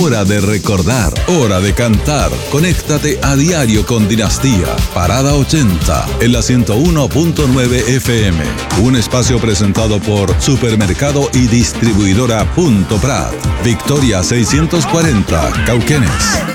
Hora de recordar, hora de cantar. Conéctate a diario con Dinastía. Parada 80 en la 101.9 FM. Un espacio presentado por Supermercado y Distribuidora Punto Prat. Victoria 640, Cauquenes.